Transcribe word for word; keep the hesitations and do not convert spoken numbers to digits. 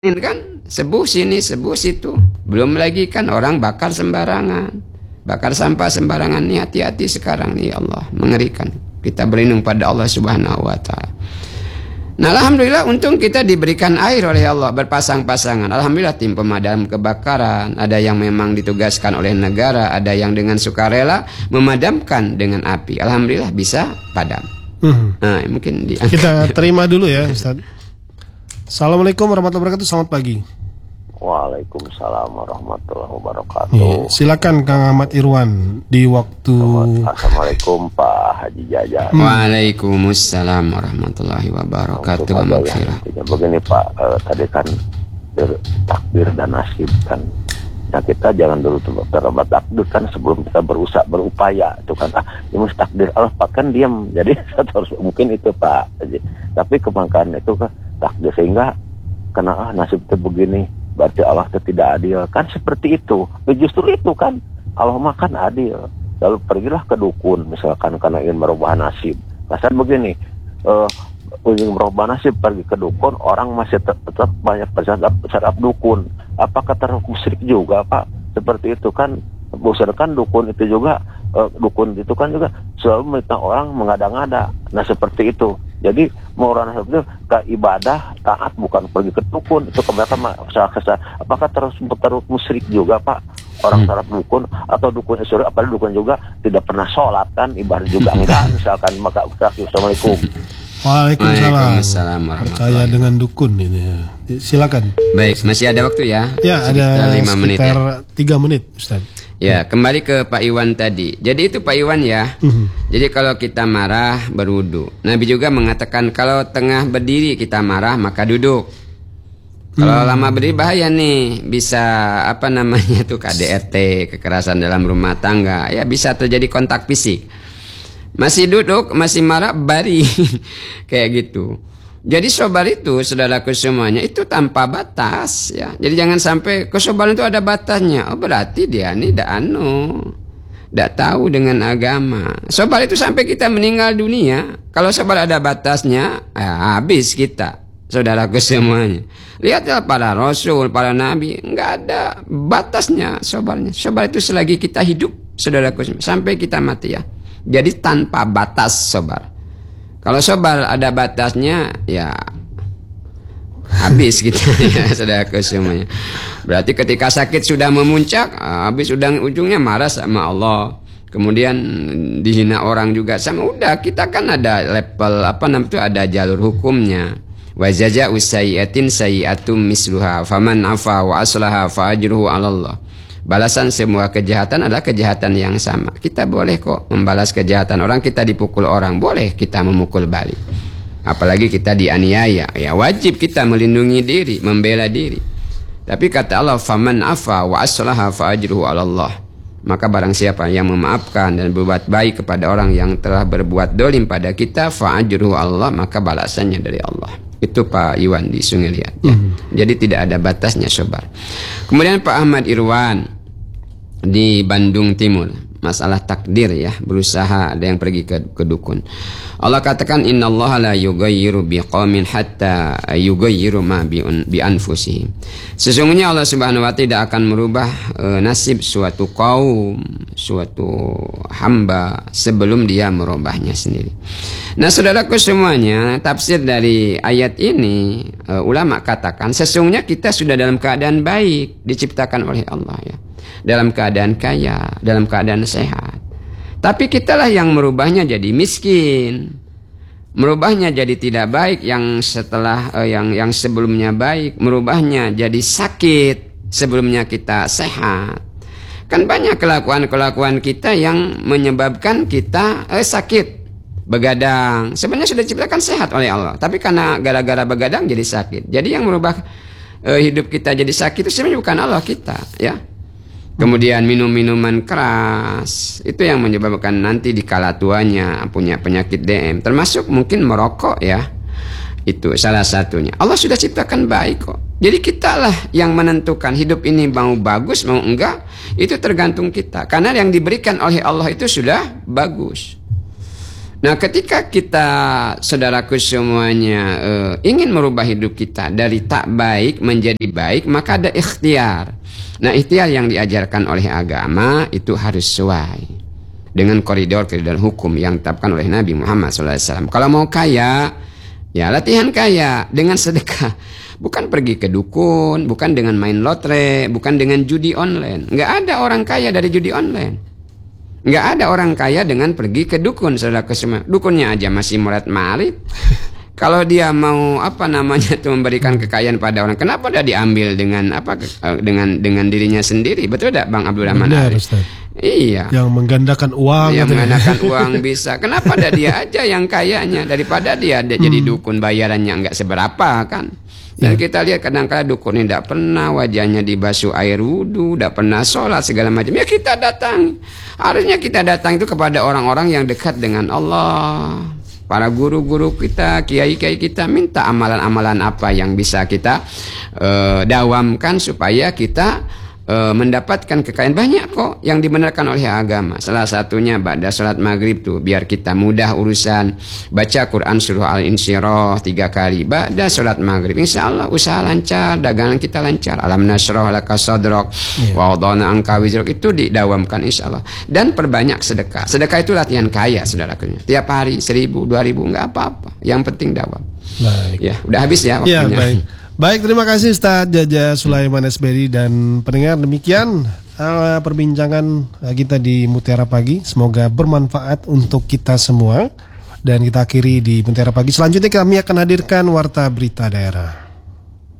kan sebuh sini sebuh situ, belum lagi kan orang bakar sembarangan, bakar sampah sembarangan. Nih hati-hati sekarang nih, Allah mengerikan. Kita berlindung pada Allah Subhanahu wa taala. Nah, alhamdulillah untung kita diberikan air oleh Allah berpasang-pasangan. Alhamdulillah tim pemadam kebakaran, ada yang memang ditugaskan oleh negara, ada yang dengan sukarela memadamkan dengan api. Alhamdulillah bisa padam. Hmm. Nah, mungkin diangkat. Kita terima dulu ya, Ustaz. Assalamualaikum warahmatullahi wabarakatuh. Selamat pagi. Waalaikumsalam warahmatullahi wabarakatuh. Nih, silakan Kang Ahmad Irwan di waktu. Assalamualaikum Pak Haji Jaja. Hmm. Waalaikumsalam warahmatullahi wabarakatuh. Begini Pak, eh, tadi kan takdir dan nasib kan. Nah, kita jangan dulu terlambat takdir kan sebelum kita berusaha berupaya itu kan, ah ini mesti takdir Allah Pak kan diam. Jadi harus mungkin itu Pak. Tapi kebanggaan itu kan takdir, sehingga karena ah nasib itu begini berarti Allah itu tidak adil kan, seperti itu. Ya, justru itu kan Allah makan adil. Lalu pergilah ke dukun misalkan karena ingin merubah nasib. Kasar begini, uh, ingin merubah nasib pergi ke dukun, orang masih tetap banyak bersadap dukun. Apakah terhukum syirik juga Pak? Seperti itu kan. Bosankan dukun itu juga, uh, dukun itu kan juga selalu meminta orang mengada-ngada. Nah seperti itu. Jadi mau orang itu ke ibadah taat, bukan pergi ke dukun. Itu kebanyakan masalah kesal. Apakah terus terus musyrik juga Pak? Orang sarap dukun atau dukun Isra, apalagi dukun juga tidak pernah sholat kan, ibadah juga enggak. Misalkan maka Assalamualaikum. Waalaikumsalam. Percaya dengan dukun ini. Silakan. Baik, masih ada waktu ya? Ya, ada lima menit. Sekitar tiga menit, Ustaz. Ya, kembali ke Pak Iwan tadi. Jadi itu Pak Iwan ya. Mm-hmm. Jadi kalau kita marah berwudu. Nabi juga mengatakan kalau tengah berdiri kita marah maka duduk. Kalau mm. lama berdiri bahaya nih, bisa apa namanya tuh K D R T, kekerasan dalam rumah tangga. Ya bisa terjadi kontak fisik. Masih duduk, masih marah, bari. Kayak gitu. Jadi sobar itu, saudaraku semuanya, itu tanpa batas ya. Jadi jangan sampai kesobaran itu ada batasnya. Oh berarti dia ini tidak anu, tidak tahu dengan agama. Sobar itu sampai kita meninggal dunia. Kalau sobar ada batasnya, ya habis kita, saudaraku semuanya. Lihatlah para rasul, para nabi, enggak ada batasnya sobarnya. Sobar itu selagi kita hidup, saudaraku semuanya, sampai kita mati ya. Jadi tanpa batas sobar. Kalau sobar ada batasnya, ya habis gitu ya, saudaraku semuanya. Berarti ketika sakit sudah memuncak, habis udah ujungnya marah sama Allah. Kemudian dihina orang juga sama. Udah kita kan ada level apa namanya itu, ada jalur hukumnya. Wa jazaa'u sayyi'atin sayyi'atum misluha faman afa wa aslaha fa ajruhu 'ala Allah. Balasan semua kejahatan adalah kejahatan yang sama. Kita boleh kok membalas kejahatan orang. Kita dipukul orang, boleh kita memukul balik. Apalagi kita dianiaya, ya wajib kita melindungi diri, membela diri. Tapi kata Allah, faman afa wa aslaha fa ajruhu 'ala Allah. Maka barang siapa yang memaafkan dan berbuat baik kepada orang yang telah berbuat dolim pada kita, fa ajruhu 'ala Allah, maka balasannya dari Allah. Itu Pak Iwan di Sungai Liat ya. Mm. Jadi tidak ada batasnya sobar. Kemudian Pak Ahmad Irwan di Bandung Timur, masalah takdir ya, berusaha ada yang pergi ke, ke dukun. Allah katakan innallaha la yughayyiru biqaumin hatta yughayyiru ma bi, bi anfusihim. Sesungguhnya Allah Subhanahu wa taala tidak akan merubah e, nasib suatu kaum, suatu hamba sebelum dia merubahnya sendiri. Nah, saudaraku semuanya, tafsir dari ayat ini e, ulama katakan sesungguhnya kita sudah dalam keadaan baik diciptakan oleh Allah ya. Dalam keadaan kaya, dalam keadaan sehat. Tapi kitalah yang merubahnya jadi miskin, merubahnya jadi tidak baik, yang setelah eh, yang yang sebelumnya baik, merubahnya jadi sakit, sebelumnya kita sehat. Kan banyak kelakuan-kelakuan kita yang menyebabkan kita eh, sakit, begadang. Sebenarnya sudah diciptakan sehat oleh Allah, tapi karena gara-gara begadang jadi sakit. Jadi yang merubah eh, hidup kita jadi sakit itu sebenarnya bukan Allah kita, ya. Kemudian minum-minuman keras, itu yang menyebabkan nanti di kala tuanya punya penyakit D M. Termasuk mungkin merokok ya. Itu salah satunya. Allah sudah ciptakan baik kok. Jadi kitalah yang menentukan hidup ini mau bagus mau enggak. Itu tergantung kita. Karena yang diberikan oleh Allah itu sudah bagus. Nah, ketika kita, saudaraku semuanya, uh, ingin merubah hidup kita dari tak baik menjadi baik, maka ada ikhtiar. Nah, ikhtiar yang diajarkan oleh agama itu harus sesuai dengan koridor-koridor hukum yang ditetapkan oleh Nabi Muhammad shallallahu alaihi wasallam. Kalau mau kaya, ya latihan kaya dengan sedekah. Bukan pergi ke dukun, bukan dengan main lotre, bukan dengan judi online. Nggak ada orang kaya dari judi online. Nggak ada orang kaya dengan pergi ke dukun, saudara semua. Dukunnya aja masih murid-marid. Kalau dia mau apa namanya tuh memberikan kekayaan pada orang, kenapa dia diambil dengan apa dengan dengan dirinya sendiri? Betul tidak, Bang Abdul Rahman? Benar, Ustaz. Iya. Yang menggandakan uang. Yang gitu. menggandakan uang bisa. Kenapa ada dia aja yang kayanya daripada dia, dia hmm. jadi dukun bayarannya nggak seberapa kan? Dan kita lihat kadang-kadang dukun ini tidak pernah wajahnya dibasuh air wudhu, tidak pernah sholat segala macam. Ya kita datang. Harusnya kita datang itu kepada orang-orang yang dekat dengan Allah. Para guru-guru kita, kiai-kiai kita, minta amalan-amalan apa yang bisa kita uh, dawamkan supaya kita uh, mendapatkan kekayaan. Banyak kok yang dibenarkan oleh agama. Salah satunya pada sholat maghrib tuh, biar kita mudah urusan baca Quran surah Al-Insyirah tiga kali pada sholat maghrib. Insya Allah usaha lancar, dagangan kita lancar. Alam nashrah laka sadrak wa wada'na anka wizrak, itu didawamkan insya Allah. Dan perbanyak sedekah. Sedekah itu latihan kaya, saudaraku. Tiap hari seribu, dua ribu nggak apa-apa. Yang penting dawam. Baik. Ya, udah habis ya waktunya. Ya, baik. Baik, terima kasih Ustaz Jaja Sulaiman S B D dan pendengar, demikian uh, perbincangan kita di Mutiara Pagi. Semoga bermanfaat untuk kita semua. Dan kita akhiri di Mutiara Pagi. Selanjutnya kami akan hadirkan Warta Berita Daerah.